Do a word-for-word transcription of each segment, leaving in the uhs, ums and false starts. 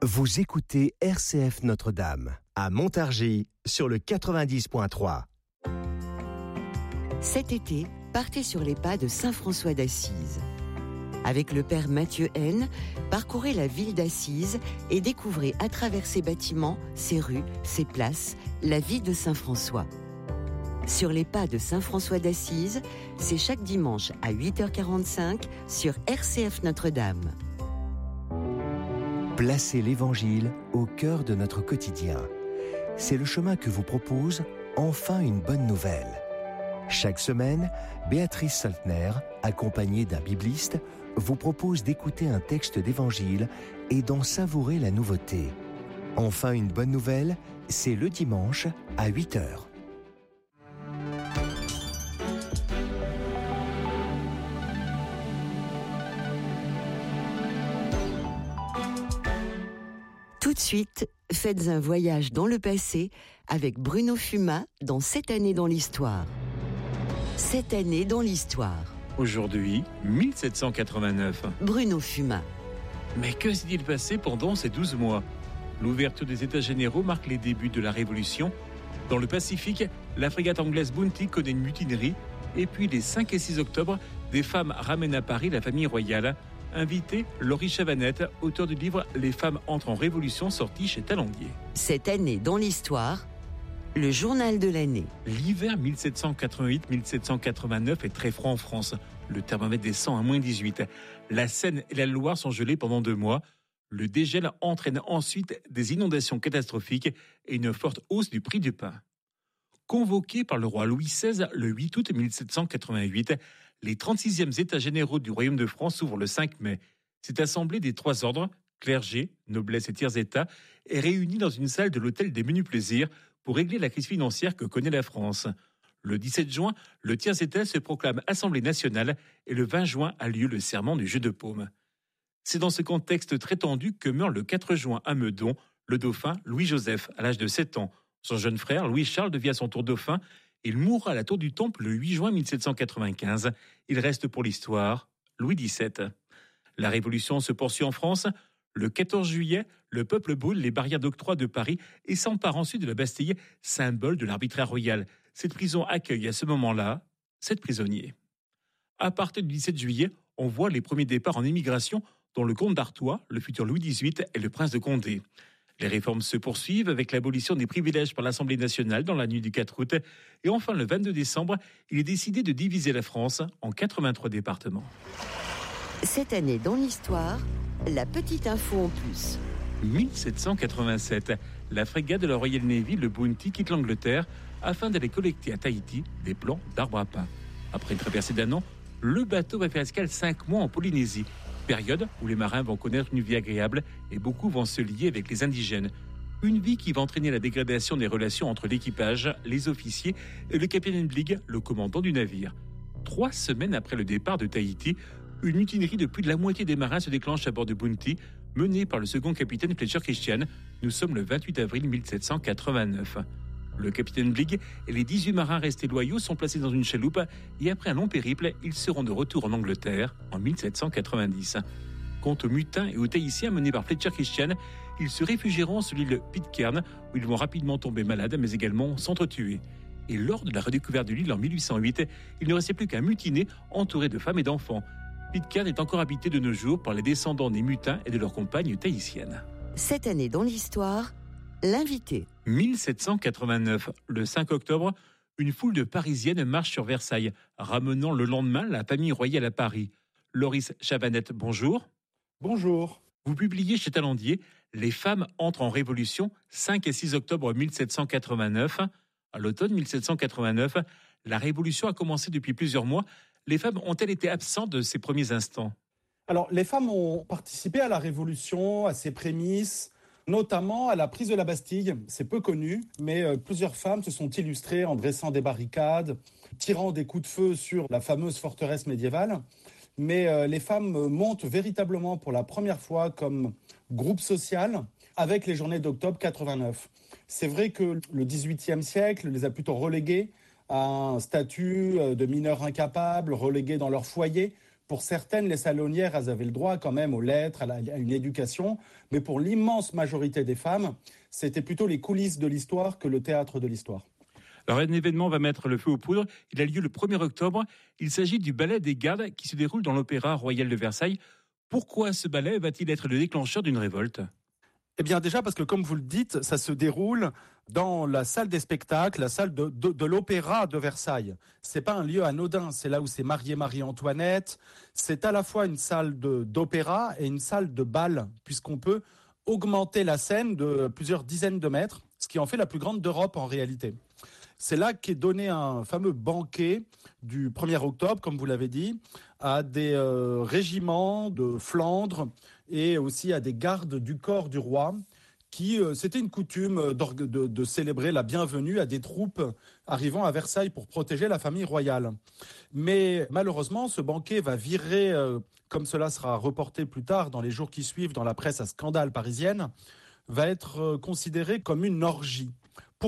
Vous écoutez R C F Notre-Dame, à Montargis, sur le quatre-vingt-dix virgule trois. Cet été, partez sur les pas de saint François d'Assise. Avec le père Mathieu Haine, parcourez la ville d'Assise et découvrez à travers ses bâtiments, ses rues, ses places, la vie de saint François. Sur les pas de saint François d'Assise, c'est chaque dimanche à huit heures quarante-cinq sur R C F Notre-Dame. Placez l'Évangile au cœur de notre quotidien. C'est le chemin que vous propose Enfin une bonne nouvelle. Chaque semaine, Béatrice Saltner, accompagnée d'un bibliste, vous propose d'écouter un texte d'Évangile et d'en savourer la nouveauté. Enfin une bonne nouvelle, c'est le dimanche à huit heures. Tout de suite, faites un voyage dans le passé avec Bruno Fuma dans Cette année dans l'histoire. Cette année dans l'histoire. Aujourd'hui, mille sept cent quatre-vingt-neuf. Bruno Fuma. Mais que s'est-il passé pendant ces douze mois ? L'ouverture des États généraux marque les débuts de la Révolution. Dans le Pacifique, la frégate anglaise Bounty connaît une mutinerie. Et puis les cinq et six octobre, des femmes ramènent à Paris la famille royale. Invité, Laurie Chavanette, auteur du livre « Les femmes entrent en révolution » sorti chez Talandier. Cette année dans l'histoire, le journal de l'année. L'hiver mille sept cent quatre-vingt-huit mille sept cent quatre-vingt-neuf est très froid en France. Le thermomètre descend à moins dix-huit. La Seine et la Loire sont gelées pendant deux mois. Le dégel entraîne ensuite des inondations catastrophiques et une forte hausse du prix du pain. Convoqués par le roi Louis seize le huit août mille sept cent quatre-vingt-huit, les trente-sixièmes États généraux du Royaume de France s'ouvrent le cinq mai. Cette assemblée des trois ordres, clergé, noblesse et tiers-état, est réunie dans une salle de l'hôtel des Menus Plaisirs pour régler la crise financière que connaît la France. Le dix-sept juin, le tiers-état se proclame Assemblée nationale et le vingt juin a lieu le serment du jeu de paume. C'est dans ce contexte très tendu que meurt le quatre juin à Meudon le dauphin Louis-Joseph à l'âge de sept ans. Son jeune frère, Louis-Charles, devient à son tour dauphin. Il mourra à la Tour du Temple le huit juin mille sept cent quatre-vingt-quinze. Il reste pour l'histoire Louis dix-sept. La Révolution se poursuit en France. Le quatorze juillet, le peuple brûle les barrières d'octroi de Paris et s'empare ensuite de la Bastille, symbole de l'arbitraire royal. Cette prison accueille à ce moment-là sept prisonniers. À partir du dix-sept juillet, on voit les premiers départs en émigration, dont le comte d'Artois, le futur Louis dix-huit et le prince de Condé. Les réformes se poursuivent avec l'abolition des privilèges par l'Assemblée nationale dans la nuit du quatre août. Et enfin, le vingt-deux décembre, il est décidé de diviser la France en quatre-vingt-trois départements. Cette année dans l'histoire, la petite info en plus. mille sept cent quatre-vingt-sept, la frégate de la Royal Navy, le Bounty, quitte l'Angleterre afin d'aller collecter à Tahiti des plants d'arbres à pain. Après une traversée d'un an, le bateau va faire escale cinq mois en Polynésie. Période où les marins vont connaître une vie agréable et beaucoup vont se lier avec les indigènes. Une vie qui va entraîner la dégradation des relations entre l'équipage, les officiers et le capitaine Bligh, le commandant du navire. Trois semaines après le départ de Tahiti, une mutinerie de plus de la moitié des marins se déclenche à bord de Bounty, menée par le second capitaine Fletcher Christian. Nous sommes le vingt-huit avril mille sept cent quatre-vingt-neuf. Le capitaine Bligh et les dix-huit marins restés loyaux sont placés dans une chaloupe et après un long périple, ils seront de retour en Angleterre en mille sept cent quatre-vingt-dix. Quant aux mutins et aux Tahitiens menés par Fletcher Christian, ils se réfugieront sur l'île Pitcairn où ils vont rapidement tomber malades mais également s'entretuer. Et lors de la redécouverte de l'île en mille huit cent huit, il ne restait plus qu'un mutiné entouré de femmes et d'enfants. Pitcairn est encore habité de nos jours par les descendants des mutins et de leurs compagnes tahitiennes. Cette année dans l'histoire, l'invité. mille sept cent quatre-vingt-neuf, le cinq octobre, une foule de Parisiennes marche sur Versailles, ramenant le lendemain la famille royale à Paris. Loris Chavanette, bonjour. Bonjour. Vous publiez chez Talandier « Les femmes entrent en révolution » cinq et six octobre mille sept cent quatre-vingt-neuf. À l'automne mille sept cent quatre-vingt-neuf, la révolution a commencé depuis plusieurs mois. Les femmes ont-elles été absentes de ces premiers instants ? Alors, les femmes ont participé à la révolution, à ses prémices, notamment à la prise de la Bastille. C'est peu connu, mais euh, plusieurs femmes se sont illustrées en dressant des barricades, tirant des coups de feu sur la fameuse forteresse médiévale. Mais euh, les femmes montent véritablement pour la première fois comme groupe social avec les journées d'octobre quatre-vingt-neuf. C'est vrai que le dix-huitième siècle les a plutôt reléguées à un statut de mineurs incapables, relégués dans leur foyer, Pour certaines, les salonnières, elles avaient le droit quand même aux lettres, à, la, à une éducation, mais pour l'immense majorité des femmes, c'était plutôt les coulisses de l'histoire que le théâtre de l'histoire. Alors un événement va mettre le feu aux poudres. Il a lieu le premier octobre. Il s'agit du ballet des Gardes qui se déroule dans l'Opéra Royal de Versailles. Pourquoi ce ballet va-t-il être le déclencheur d'une révolte ? Eh bien déjà parce que comme vous le dites, ça se déroule dans la salle des spectacles, la salle de, de, de l'Opéra de Versailles. C'est pas un lieu anodin, c'est là où s'est mariée Marie-Antoinette. C'est à la fois une salle de, d'opéra et une salle de bal, puisqu'on peut augmenter la scène de plusieurs dizaines de mètres, ce qui en fait la plus grande d'Europe en réalité. C'est là qu'est donné un fameux banquet du premier octobre, comme vous l'avez dit, à des euh, régiments de Flandre et aussi à des gardes du corps du roi, qui, euh, c'était une coutume de, de, de célébrer la bienvenue à des troupes arrivant à Versailles pour protéger la famille royale. Mais malheureusement, ce banquet va virer, euh, comme cela sera reporté plus tard dans les jours qui suivent dans la presse à scandale parisienne, va être euh, considéré comme une orgie. Pourquoi ?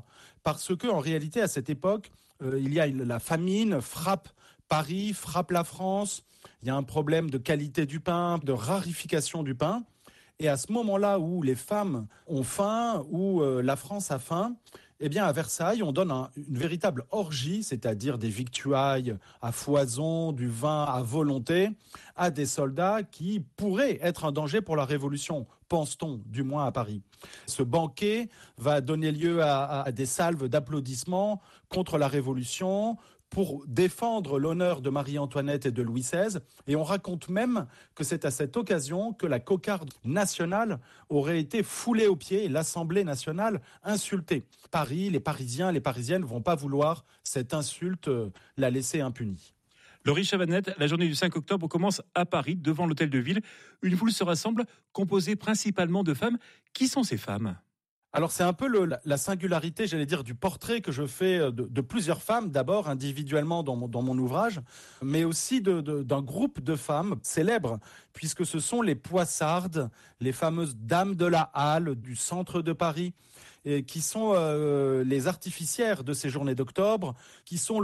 Parce qu'en réalité, à cette époque, euh, il y a une, la famine frappe Paris, frappe la France. Il y a un problème de qualité du pain, de rarification du pain. Et à ce moment-là où les femmes ont faim, où euh, la France a faim, eh bien à Versailles, on donne un, une véritable orgie, c'est-à-dire des victuailles à foison, du vin à volonté, à des soldats qui pourraient être un danger pour la Révolution, pense-t-on, du moins à Paris. Ce banquet va donner lieu à, à des salves d'applaudissements contre la Révolution, pour défendre l'honneur de Marie-Antoinette et de Louis seize. Et on raconte même que c'est à cette occasion que la cocarde nationale aurait été foulée aux pieds et l'Assemblée nationale insultée. Paris, les Parisiens, les Parisiennes ne vont pas vouloir cette insulte, euh, la laisser impunie. Laurie Chavanette, la journée du cinq octobre commence à Paris, devant l'Hôtel de Ville. Une foule se rassemble, composée principalement de femmes. Qui sont ces femmes ? Alors c'est un peu le, la singularité, j'allais dire, du portrait que je fais de, de plusieurs femmes, d'abord individuellement dans mon, dans mon ouvrage, mais aussi de, de, d'un groupe de femmes célèbres, puisque ce sont les Poissardes, les fameuses dames de la Halle du centre de Paris, et qui sont euh, les artificières de ces journées d'octobre, qui sont